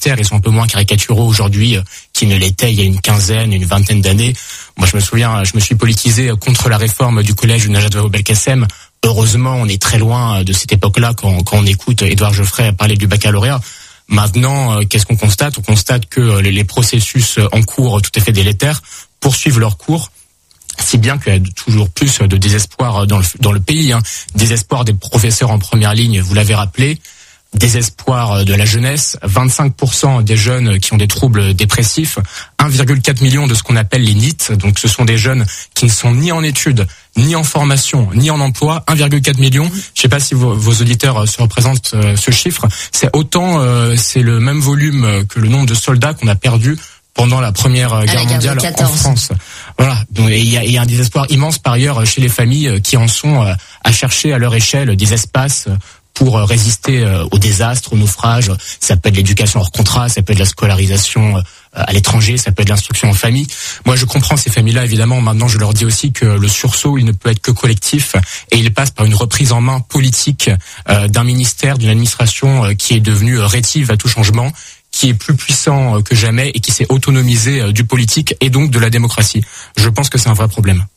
ministère, ils sont un peu moins caricaturaux aujourd'hui qu'ils ne l'étaient il y a une vingtaine d'années. Moi, je me souviens, je me suis politisé contre la réforme du collège Najat Vallaud-Belkacem. Heureusement, on est très loin de cette époque-là quand on écoute Édouard Geoffrey parler du baccalauréat. Maintenant, qu'est-ce qu'on constate ? On constate que les processus en cours tout à fait délétères poursuivent leur cours, si bien qu'il y a toujours plus de désespoir dans le pays. Désespoir des professeurs en première ligne, vous l'avez rappelé. Désespoir de la jeunesse, 25% des jeunes qui ont des troubles dépressifs, 1,4 million de ce qu'on appelle les NEET, donc ce sont des jeunes qui ne sont ni en études, ni en formation, ni en emploi, 1,4 million. Je ne sais pas si vos auditeurs se représentent ce chiffre. C'est c'est le même volume que le nombre de soldats qu'on a perdus pendant la Première Guerre mondiale en France. Voilà. Donc, il y a un désespoir immense par ailleurs chez les familles qui en sont à chercher à leur échelle des espaces pour résister aux désastres, aux naufrages. Ça peut être l'éducation hors contrat, ça peut être la scolarisation à l'étranger, ça peut être l'instruction en famille. Moi, je comprends ces familles-là, évidemment. Maintenant, je leur dis aussi que le sursaut, il ne peut être que collectif et il passe par une reprise en main politique d'un ministère, d'une administration qui est devenue rétive à tout changement, qui est plus puissant que jamais et qui s'est autonomisé du politique et donc de la démocratie. Je pense que c'est un vrai problème.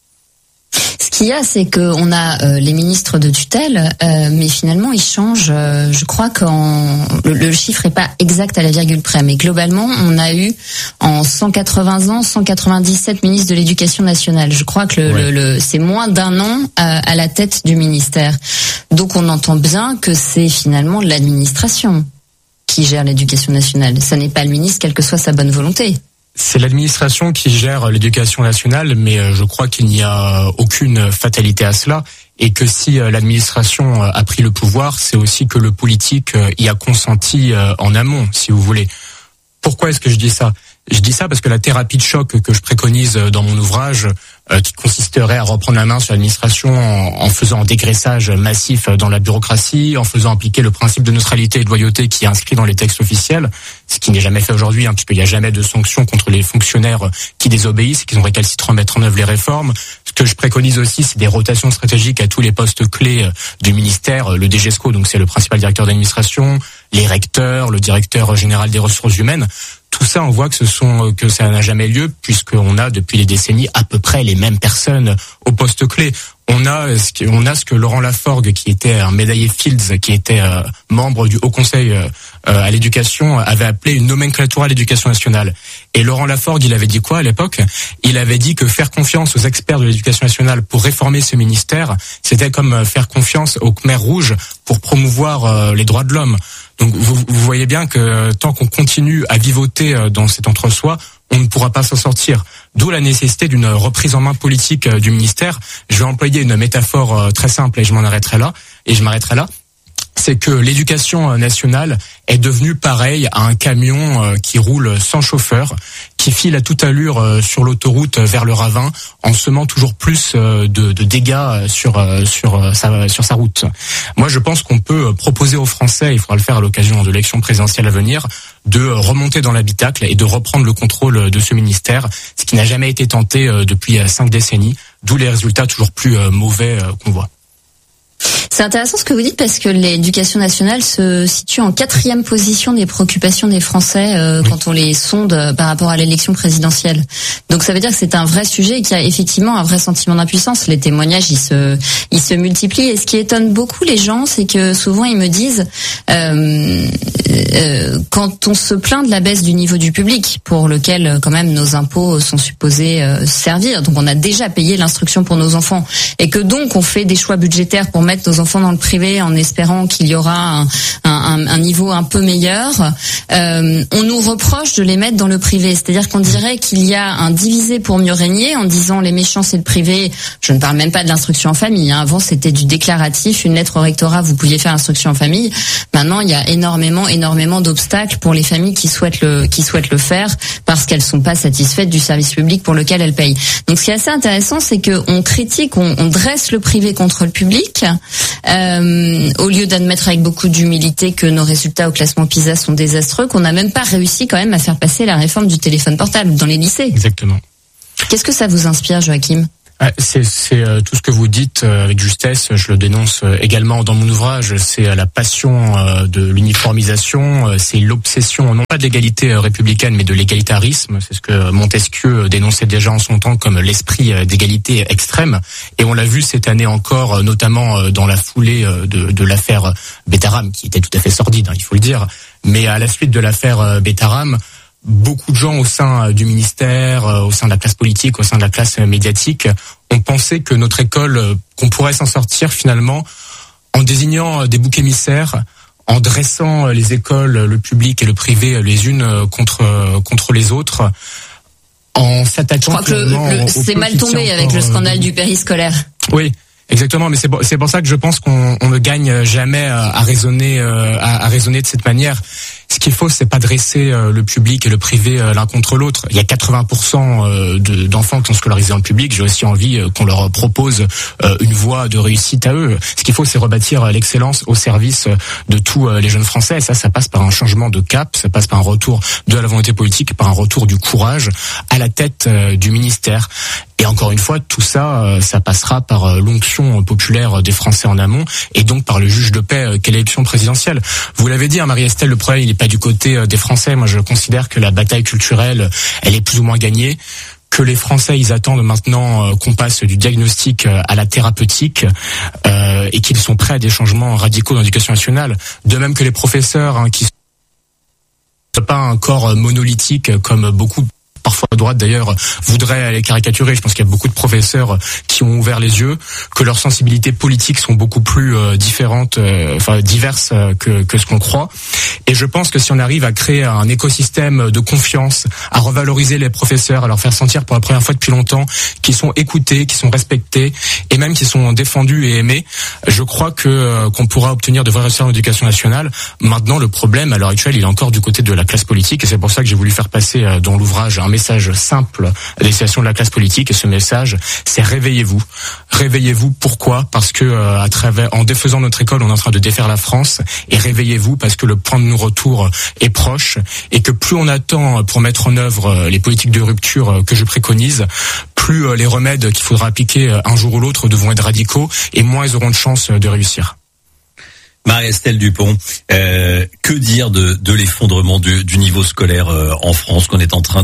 Ce qu'il y a, c'est qu'on a les ministres de tutelle, mais finalement ils changent. Je crois que le chiffre est pas exact à la virgule près, mais globalement on a eu en 180 ans 197 ministres de l'Éducation nationale. Je crois que c'est moins d'un an à la tête du ministère. Donc on entend bien que c'est finalement l'administration qui gère l'Éducation nationale. Ça n'est pas le ministre, quelle que soit sa bonne volonté. C'est l'administration qui gère l'éducation nationale, mais je crois qu'il n'y a aucune fatalité à cela et que si l'administration a pris le pouvoir, c'est aussi que le politique y a consenti en amont, si vous voulez. Pourquoi est-ce que je dis ça ? Je dis ça parce que la thérapie de choc que je préconise dans mon ouvrage, qui consisterait à reprendre la main sur l'administration en faisant un dégraissage massif dans la bureaucratie, en faisant appliquer le principe de neutralité et de loyauté qui est inscrit dans les textes officiels, ce qui n'est jamais fait aujourd'hui, puisqu'il n'y a jamais de sanctions contre les fonctionnaires qui désobéissent, qui sont récalcitrants à mettre en œuvre les réformes. Ce que je préconise aussi, c'est des rotations stratégiques à tous les postes clés du ministère, le DGESCO, donc c'est le principal directeur d'administration, les recteurs, le directeur général des ressources humaines. Tout ça, on voit que ça n'a jamais lieu, puisqu'on a depuis des décennies à peu près les mêmes personnes au poste clé. On a ce que Laurent Laforgue, qui était un médaillé Fields, qui était membre du Haut Conseil à l'éducation, avait appelé une nomenclature à l'éducation nationale. Et Laurent Laforgue, il avait dit quoi à l'époque ? Il avait dit que faire confiance aux experts de l'éducation nationale pour réformer ce ministère, c'était comme faire confiance aux Khmers rouges pour promouvoir les droits de l'homme. Donc vous voyez bien que tant qu'on continue à vivoter dans cet entre-soi, on ne pourra pas s'en sortir. D'où la nécessité d'une reprise en main politique du ministère. Je vais employer une métaphore très simple et je m'arrêterai là. C'est que l'éducation nationale est devenue pareille à un camion qui roule sans chauffeur, qui file à toute allure sur l'autoroute vers le ravin, en semant toujours plus de dégâts sur sa route. Moi, je pense qu'on peut proposer aux Français, il faudra le faire à l'occasion de l'élection présidentielle à venir, de remonter dans l'habitacle et de reprendre le contrôle de ce ministère, ce qui n'a jamais été tenté depuis 5 décennies, d'où les résultats toujours plus mauvais qu'on voit. C'est intéressant ce que vous dites parce que l'éducation nationale se situe en 4e position des préoccupations des Français quand on les sonde par rapport à l'élection présidentielle. Donc ça veut dire que c'est un vrai sujet et qu'il y a effectivement un vrai sentiment d'impuissance. Les témoignages, ils se multiplient et ce qui étonne beaucoup les gens, c'est que souvent ils me disent quand on se plaint de la baisse du niveau du public pour lequel quand même nos impôts sont supposés servir. Donc on a déjà payé l'instruction pour nos enfants et que donc on fait des choix budgétaires pour mettre nos enfants dans le privé en espérant qu'il y aura un niveau un peu meilleur, on nous reproche de les mettre dans le privé. C'est-à-dire qu'on dirait qu'il y a un divisé pour mieux régner en disant les méchants c'est le privé. Je ne parle même pas de l'instruction en famille. Avant c'était du déclaratif, une lettre au rectorat, vous pouviez faire l'instruction en famille. Maintenant il y a énormément d'obstacles pour les familles qui souhaitent le faire parce qu'elles sont pas satisfaites du service public pour lequel elles payent. Donc ce qui est assez intéressant, c'est que on critique, on dresse le privé contre le public. Au lieu d'admettre avec beaucoup d'humilité que nos résultats au classement PISA sont désastreux, qu'on n'a même pas réussi quand même à faire passer la réforme du téléphone portable dans les lycées. Exactement. Qu'est-ce que ça vous inspire, Joachim ? C'est tout ce que vous dites avec justesse. Je le dénonce également dans mon ouvrage. C'est la passion de l'uniformisation, c'est l'obsession non pas de l'égalité républicaine mais de l'égalitarisme. C'est ce que Montesquieu dénonçait déjà en son temps comme l'esprit d'égalité extrême. Et on l'a vu cette année encore, notamment dans la foulée de l'affaire Betaram, qui était tout à fait sordide, il faut le dire. Mais à la suite de l'affaire Betaram, beaucoup de gens au sein du ministère, au sein de la classe politique, au sein de la classe médiatique, ont pensé que notre école, qu'on pourrait s'en sortir finalement en désignant des boucs émissaires, en dressant les écoles, le public et le privé les unes contre les autres, en s'attaquant. Je crois que c'est mal tombé avec le scandale du périscolaire. Oui. Exactement, mais c'est pour ça que je pense qu'on ne gagne jamais à raisonner de cette manière. Ce qu'il faut, c'est pas dresser le public et le privé l'un contre l'autre. Il y a 80% d'enfants qui sont scolarisés dans le public. J'ai aussi envie qu'on leur propose une voie de réussite à eux. Ce qu'il faut, c'est rebâtir l'excellence au service de tous les jeunes Français. Et ça passe par un changement de cap, ça passe par un retour de la volonté politique, par un retour du courage à la tête du ministère. Et encore une fois, tout ça, ça passera par l'onction populaire des Français en amont et donc par le juge de paix qu'est l'élection présidentielle. Vous l'avez dit, Marie-Estelle, le problème, il n'est pas du côté des Français. Moi, je considère que la bataille culturelle, elle est plus ou moins gagnée, que les Français, ils attendent maintenant qu'on passe du diagnostic à la thérapeutique et qu'ils sont prêts à des changements radicaux dans l'éducation nationale. De même que les professeurs, qui sont pas un corps monolithique comme beaucoup parfois à droite d'ailleurs voudraient les caricaturer. Je pense qu'il y a beaucoup de professeurs qui ont ouvert les yeux, que leurs sensibilités politiques sont beaucoup plus diverses que ce qu'on croit. Et je pense que si on arrive à créer un écosystème de confiance, à revaloriser les professeurs, à leur faire sentir pour la première fois depuis longtemps qu'ils sont écoutés, qu'ils sont respectés et même qu'ils sont défendus et aimés, je crois qu'on pourra obtenir de vrais résultats en éducation nationale. Maintenant, le problème à l'heure actuelle, il est encore du côté de la classe politique et c'est pour ça que j'ai voulu faire passer dans l'ouvrage un message simple à destination de la classe politique. Et ce message, c'est réveillez-vous. Réveillez-vous. Pourquoi ? Parce que en défaisant notre école, on est en train de défaire la France. Et réveillez-vous parce que le point de non-retour est proche et que plus on attend pour mettre en œuvre les politiques de rupture que je préconise, plus les remèdes qu'il faudra appliquer un jour ou l'autre devront être radicaux et moins ils auront de chances de réussir. Marie-Estelle Dupont, que dire de l'effondrement du niveau scolaire en France qu'on est en train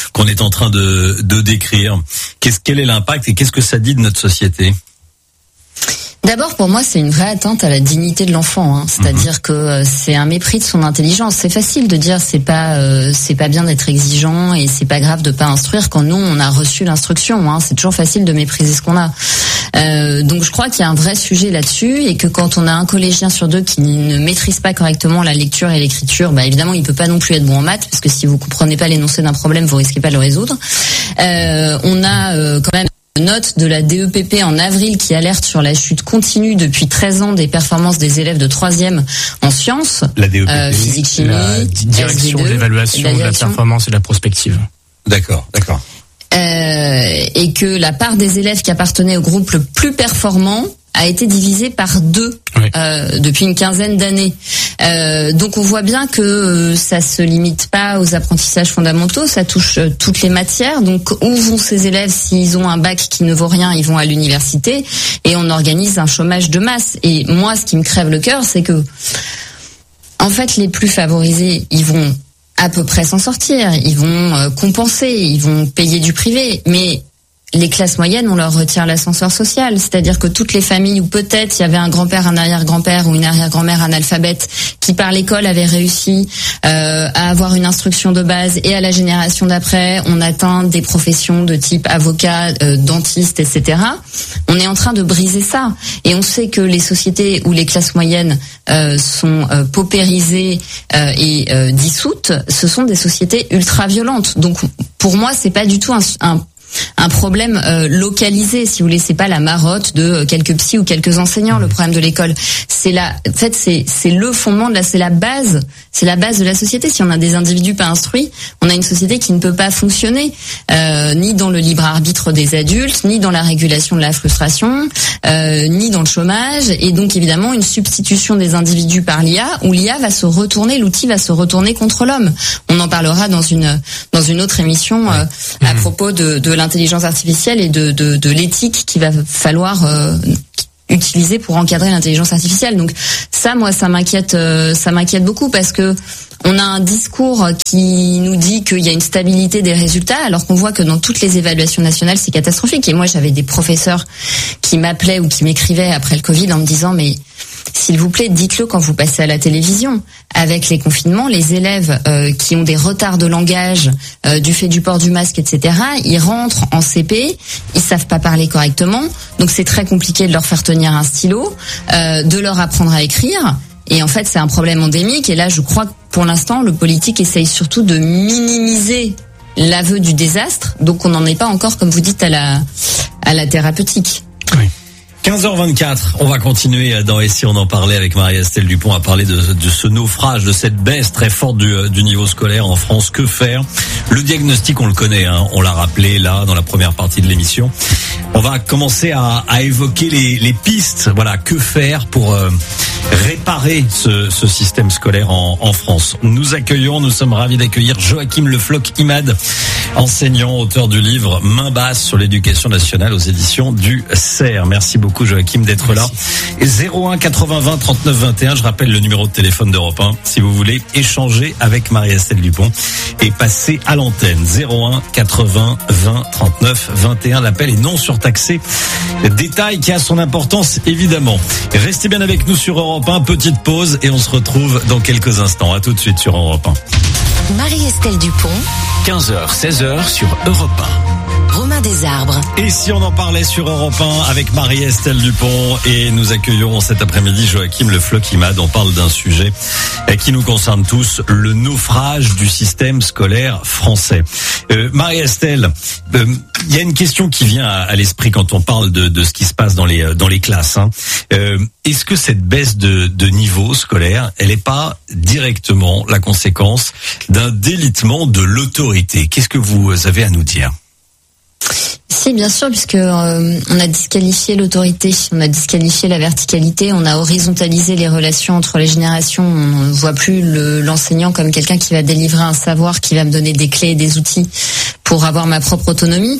de décrire ? Quel est l'impact et qu'est-ce que ça dit de notre société ? D'abord, pour moi, c'est une vraie atteinte à la dignité de l'enfant. C'est-à-dire que c'est un mépris de son intelligence. C'est facile de dire c'est pas bien d'être exigeant et c'est pas grave de pas instruire quand nous on a reçu l'instruction. C'est toujours facile de mépriser ce qu'on a. Donc je crois qu'il y a un vrai sujet là-dessus et que quand on a un collégien sur deux qui ne maîtrise pas correctement la lecture et l'écriture, évidemment il peut pas non plus être bon en maths parce que si vous comprenez pas l'énoncé d'un problème, vous risquez pas de le résoudre. On a quand même note de la DEPP en avril qui alerte sur la chute continue depuis 13 ans des performances des élèves de troisième en sciences, la DEPP, physique, chimie, la direction de l'évaluation, de la performance et de la prospective. D'accord. Et que la part des élèves qui appartenaient au groupe le plus performant a été divisée par 2 depuis une quinzaine d'années. Donc on voit bien que ça se limite pas aux apprentissages fondamentaux, ça touche toutes les matières. Donc où vont ces élèves s'ils ont un bac qui ne vaut rien? Ils vont à l'université et on organise un chômage de masse. Et moi, ce qui me crève le cœur, c'est que en fait les plus favorisés, ils vont à peu près s'en sortir, ils vont compenser, ils vont payer du privé, mais les classes moyennes, on leur retire l'ascenseur social. C'est-à-dire que toutes les familles où peut-être il y avait un grand-père, un arrière-grand-père ou une arrière-grand-mère analphabète qui par l'école avait réussi à avoir une instruction de base et à la génération d'après, on atteint des professions de type avocat, dentiste, etc. On est en train de briser ça. Et on sait que les sociétés où les classes moyennes sont paupérisées et dissoutes, ce sont des sociétés ultra-violentes. Donc pour moi, c'est pas du tout un problème localisé, si vous voulez, c'est pas la marotte de quelques psys ou quelques enseignants. Le problème de l'école, c'est le fondement c'est la base, C'est la base de la société. Si on a des individus pas instruits, on a une société qui ne peut pas fonctionner, ni dans le libre arbitre des adultes, ni dans la régulation de la frustration, ni dans le chômage. Et donc évidemment une substitution des individus par l'IA, où l'IA va se retourner, l'outil va se retourner contre l'homme. On en parlera dans une autre émission à propos de l'intelligence artificielle et de l'éthique qu'il va falloir utiliser pour encadrer l'intelligence artificielle. Donc ça, moi, ça m'inquiète beaucoup, parce que on a un discours qui nous dit qu'il y a une stabilité des résultats, alors qu'on voit que dans toutes les évaluations nationales, c'est catastrophique. Et moi, j'avais des professeurs qui m'appelaient ou qui m'écrivaient après le Covid en me disant, mais s'il vous plaît, dites-le quand vous passez à la télévision. Avec les confinements, les élèves qui ont des retards de langage du fait du port du masque, etc., ils rentrent en CP, ils savent pas parler correctement, donc c'est très compliqué de leur faire tenir un stylo, de leur apprendre à écrire. Et en fait, c'est un problème endémique. Et là, je crois que pour l'instant, le politique essaye surtout de minimiser l'aveu du désastre. Donc, on n'en est pas encore, comme vous dites, à la thérapeutique. Oui. 15h24, on va continuer dans Et si on en parlait avec Marie-Estelle Dupont à parler de ce naufrage, de cette baisse très forte du niveau scolaire en France. Que faire? Le diagnostic, on le connaît, hein, on l'a rappelé là dans la première partie de l'émission. On va commencer à évoquer les pistes. Voilà, que faire pour réparer ce système scolaire en France. Nous sommes ravis d'accueillir Joachim Le Floch-Imad, enseignant, auteur du livre Main basse sur l'éducation nationale aux éditions du CERF. Merci beaucoup Joachim d'être là. Et 01 80 20 39 21, je rappelle le numéro de téléphone d'Europe 1 si vous voulez échanger avec Marie-Estelle Dupont et passer à l'antenne. 01 80 20 39 21, l'appel est non surtaxé. Détail qui a son importance évidemment. Restez bien avec nous sur Europe 1, petite pause et on se retrouve dans quelques instants. À tout de suite sur Europe 1. Marie-Estelle Dupont, 15h, 16h sur Europe 1. Romain Desarbres. Et si on en parlait sur Europe 1 avec Marie-Estelle Dupont, et nous accueillons cet après-midi Joachim Le Floch-Imad. On parle d'un sujet qui nous concerne tous, le naufrage du système scolaire français. Marie-Estelle, il y a une question qui vient à l'esprit quand on parle de ce qui se passe dans les classes. Hein. Est-ce que cette baisse de niveau scolaire, elle n'est pas directement la conséquence d'un délitement de l'autorité? Qu'est-ce que vous avez à nous dire? Si, bien sûr, puisque on a disqualifié l'autorité, on a disqualifié la verticalité, on a horizontalisé les relations entre les générations. On ne voit plus l'enseignant comme quelqu'un qui va délivrer un savoir, qui va me donner des clés et des outils pour avoir ma propre autonomie.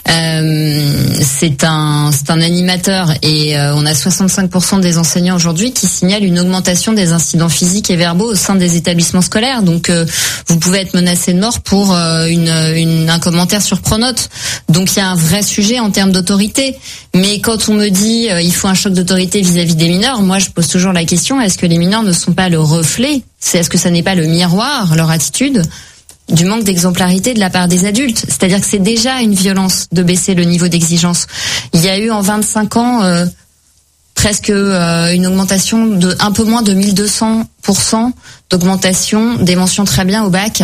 C'est un animateur et on a 65% des enseignants aujourd'hui qui signalent une augmentation des incidents physiques et verbaux au sein des établissements scolaires. Donc vous pouvez être menacé de mort pour un commentaire sur Pronote. Donc il y a un vrai sujet en termes d'autorité. Mais quand on me dit il faut un choc d'autorité vis-à-vis des mineurs, moi je pose toujours la question, est-ce que les mineurs ne sont pas le reflet? Est-ce que ça n'est pas le miroir, leur attitude, du manque d'exemplarité de la part des adultes? C'est-à-dire que c'est déjà une violence de baisser le niveau d'exigence. Il y a eu en 25 ans presque une augmentation de un peu moins de 1200% d'augmentation des mentions très bien au bac.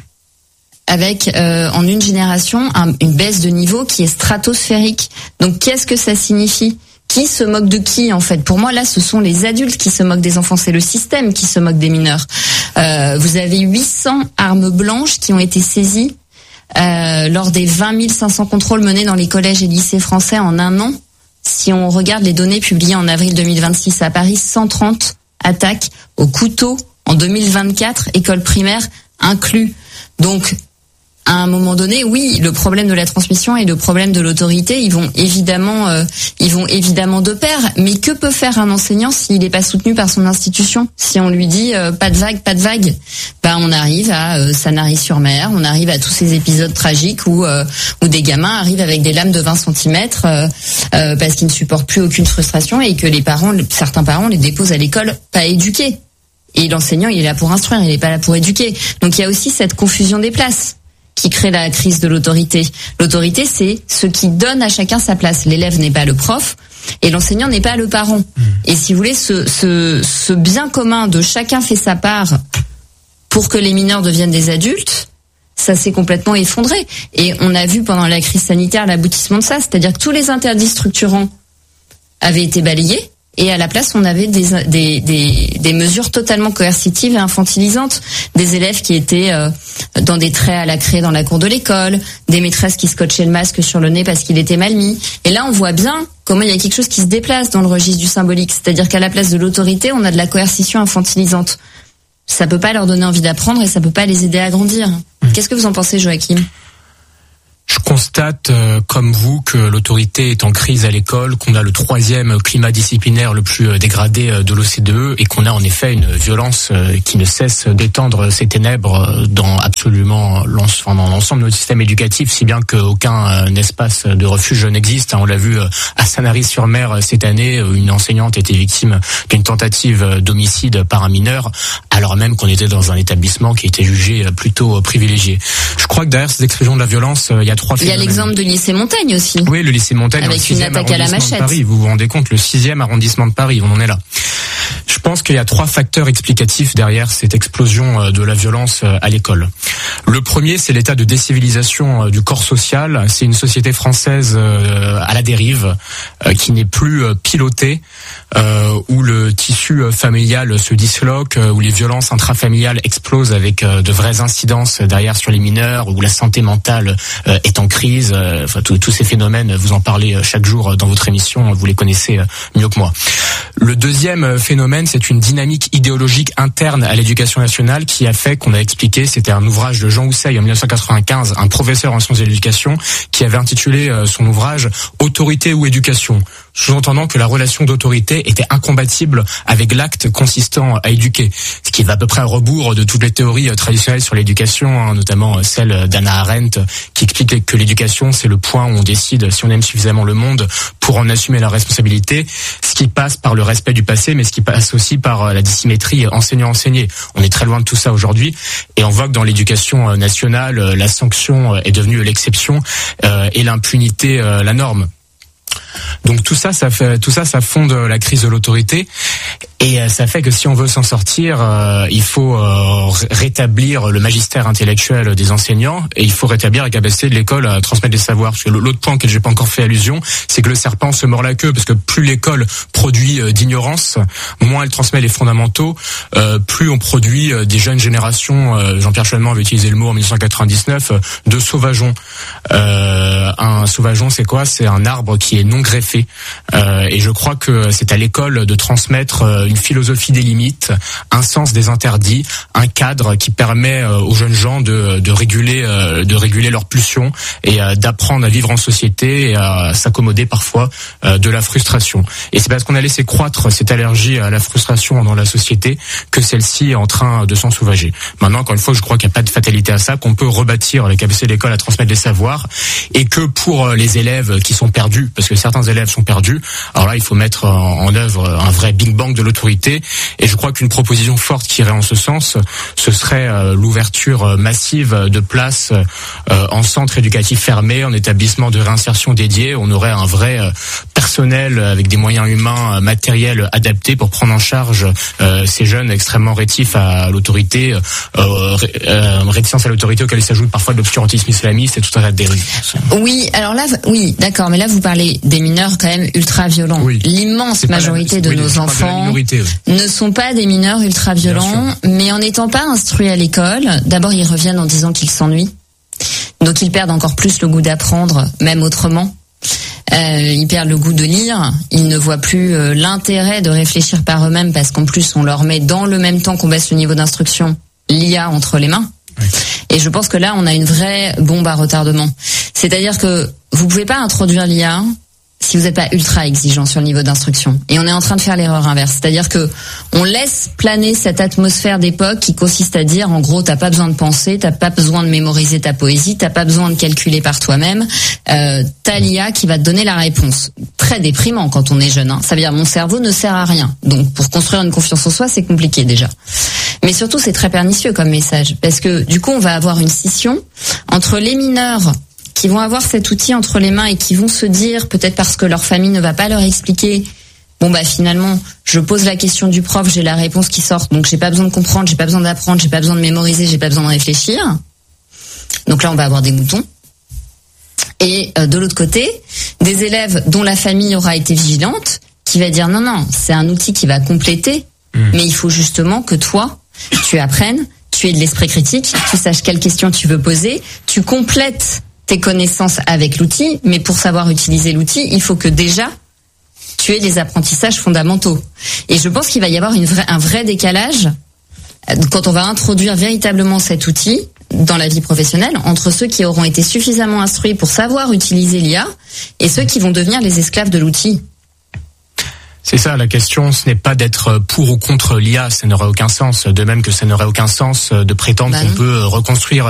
Avec en une génération une baisse de niveau qui est stratosphérique. Donc qu'est-ce que ça signifie? Qui se moque de qui en fait? Pour moi là, ce sont les adultes qui se moquent des enfants, c'est le système qui se moque des mineurs. Vous avez 800 armes blanches qui ont été saisies lors des 20 500 contrôles menés dans les collèges et lycées français en un an. Si on regarde les données publiées en avril 2026 à Paris, 130 attaques au couteau en 2024, école primaire inclus. Donc à un moment donné, oui, le problème de la transmission et le problème de l'autorité, ils vont évidemment de pair. Mais que peut faire un enseignant s'il n'est pas soutenu par son institution? Si on lui dit pas de vague, on arrive à Sanary-sur-Mer, on arrive à tous ces épisodes tragiques où des gamins arrivent avec des lames de 20 cm parce qu'ils ne supportent plus aucune frustration et que certains parents les déposent à l'école pas éduqués. Et l'enseignant, il est là pour instruire, il n'est pas là pour éduquer. Donc il y a aussi cette confusion des places qui crée la crise de l'autorité. L'autorité, c'est ce qui donne à chacun sa place. L'élève n'est pas le prof et l'enseignant n'est pas le parent. Et si vous voulez, ce bien commun de chacun fait sa part pour que les mineurs deviennent des adultes, ça s'est complètement effondré. Et on a vu pendant la crise sanitaire l'aboutissement de ça, c'est-à-dire que tous les interdits structurants avaient été balayés et à la place on avait des mesures totalement coercitives et infantilisantes, des élèves qui étaient dans des traits à la craie dans la cour de l'école, des maîtresses qui scotchaient le masque sur le nez parce qu'il était mal mis. Et là on voit bien comment il y a quelque chose qui se déplace dans le registre du symbolique, c'est-à-dire qu'à la place de l'autorité, on a de la coercition infantilisante. Ça peut pas leur donner envie d'apprendre et ça peut pas les aider à grandir. Qu'est-ce que vous en pensez, Joachim ? Je constate, comme vous, que l'autorité est en crise à l'école, qu'on a le 3e climat disciplinaire le plus dégradé de l'OCDE et qu'on a en effet une violence qui ne cesse d'étendre ses ténèbres dans absolument dans l'ensemble de notre système éducatif, si bien qu'aucun espace de refuge n'existe. On l'a vu à Sanary-sur-Mer cette année, où une enseignante était victime d'une tentative d'homicide par un mineur, alors même qu'on était dans un établissement qui était jugé plutôt privilégié. Je crois que derrière ces explosions de la violence, il y a 3 phénomènes. Il y a l'exemple de lycée Montaigne aussi. Oui, le lycée Montaigne, avec une attaque à la machette. Paris. Vous vous rendez compte, le 6e arrondissement de Paris, on en est là. Je pense qu'il y a 3 facteurs explicatifs derrière cette explosion de la violence à l'école. Le premier, c'est l'état de décivilisation du corps social. C'est une société française à la dérive, qui n'est plus pilotée, où le tissu familial se disloque, où les violences intrafamiliales explosent avec de vraies incidences derrière sur les mineurs, où la santé mentale est en crise. Enfin, tous ces phénomènes, vous en parlez chaque jour dans votre émission, vous les connaissez mieux que moi. Le deuxième phénomène, c'est une dynamique idéologique interne à l'éducation nationale qui a fait qu'on a expliqué, c'était un ouvrage de Jean Housseil en 1995, un professeur en sciences de l'éducation, qui avait intitulé son ouvrage « Autorité ou éducation », sous-entendant que la relation d'autorité était incompatible avec l'acte consistant à éduquer, ce qui va à peu près à rebours de toutes les théories traditionnelles sur l'éducation, notamment celle d'Hannah Arendt, qui explique que l'éducation, c'est le point où on décide si on aime suffisamment le monde pour en assumer la responsabilité, ce qui passe par le respect du passé, mais ce qui passe aussi par la dissymétrie enseignant-enseigné. On est très loin de tout ça aujourd'hui, et on voit que dans l'éducation nationale, la sanction est devenue l'exception et l'impunité la norme. Donc tout ça fonde la crise de l'autorité, et ça fait que si on veut s'en sortir, il faut rétablir le magistère intellectuel des enseignants, et il faut rétablir la capacité de l'école à transmettre des savoirs. Parce que l'autre point auquel j'ai pas encore fait allusion, c'est que le serpent se mord la queue, parce que plus l'école produit d'ignorance, moins elle transmet les fondamentaux, plus on produit des jeunes générations, Jean-Pierre Chevènement avait utilisé le mot en 1999, de sauvageons. Un sauvageon, c'est quoi ? C'est un arbre qui est non greffé, et je crois que c'est à l'école de transmettre une philosophie des limites, un sens des interdits, un cadre qui permet aux jeunes gens de réguler leurs pulsions et d'apprendre à vivre en société et à s'accommoder parfois de la frustration. Et c'est parce qu'on a laissé croître cette allergie à la frustration dans la société que celle-ci est en train de s'en sauvager. Maintenant, encore une fois, je crois qu'il n'y a pas de fatalité à ça, qu'on peut rebâtir la capacité de l'école à transmettre des savoirs, et que pour les élèves qui sont perdus, parce que certains élèves sont perdus, alors là, il faut mettre en œuvre un vrai Big Bang de l'autorité. Et je crois qu'une proposition forte qui irait en ce sens, ce serait l'ouverture massive de places en centres éducatifs fermés, en établissements de réinsertion dédiés. On aurait un vrai personnel avec des moyens humains, matériels adaptés pour prendre en charge ces jeunes extrêmement rétifs à l'autorité, réticence à l'autorité auquel il s'ajoute parfois de l'obscurantisme islamiste et tout un tas de dérives. Oui, alors là, oui, d'accord, mais là vous parlez des mineurs quand même ultra violents. Oui. L'immense majorité de nos enfants ne sont pas des mineurs ultra violents, mais en n'étant pas instruits à l'école, d'abord ils reviennent en disant qu'ils s'ennuient, donc ils perdent encore plus le goût d'apprendre, même autrement. Ils perdent le goût de lire, ils ne voient plus l'intérêt de réfléchir par eux-mêmes, parce qu'en plus on leur met dans le même temps qu'on baisse le niveau d'instruction l'IA entre les mains. Oui. Et je pense que là on a une vraie bombe à retardement. C'est-à-dire que vous pouvez pas introduire l'IA si vous n'êtes pas ultra exigeant sur le niveau d'instruction. Et on est en train de faire l'erreur inverse. C'est-à-dire que on laisse planer cette atmosphère d'époque qui consiste à dire, en gros, t'as pas besoin de penser, t'as pas besoin de mémoriser ta poésie, t'as pas besoin de calculer par toi-même, t'as l'IA qui va te donner la réponse. Très déprimant quand on est jeune, hein. Ça veut dire, mon cerveau ne sert à rien. Donc, pour construire une confiance en soi, c'est compliqué déjà. Mais surtout, c'est très pernicieux comme message. Parce que, du coup, on va avoir une scission entre les mineurs qui vont avoir cet outil entre les mains et qui vont se dire, peut-être parce que leur famille ne va pas leur expliquer, bon bah finalement, je pose la question du prof, j'ai la réponse qui sort, donc j'ai pas besoin de comprendre, j'ai pas besoin d'apprendre, j'ai pas besoin de mémoriser, j'ai pas besoin de réfléchir. Donc là, on va avoir des moutons. Et de l'autre côté, des élèves dont la famille aura été vigilante, qui va dire non, c'est un outil qui va compléter, mais il faut justement que toi, tu apprennes, tu aies de l'esprit critique, tu saches quelles questions tu veux poser, tu complètes tes connaissances avec l'outil, mais pour savoir utiliser l'outil, il faut que déjà tu aies des apprentissages fondamentaux. Et je pense qu'il va y avoir un vrai décalage quand on va introduire véritablement cet outil dans la vie professionnelle entre ceux qui auront été suffisamment instruits pour savoir utiliser l'IA et ceux qui vont devenir les esclaves de l'outil. C'est ça, la question, ce n'est pas d'être pour ou contre l'IA, ça n'aurait aucun sens. De même que ça n'aurait aucun sens de prétendre qu'on peut reconstruire